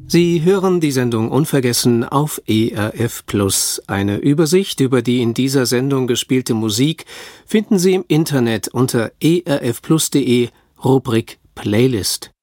Sie hören die Sendung Unvergessen auf ERF Plus. Eine Übersicht über die in dieser Sendung gespielte Musik finden Sie im Internet unter erfplus.de, Rubrik Playlist.